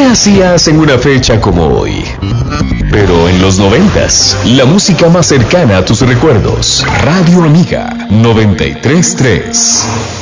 ¿Qué hacías en una fecha como hoy? Pero en los 90s, la música más cercana a tus recuerdos. Radio Amiga 93.3.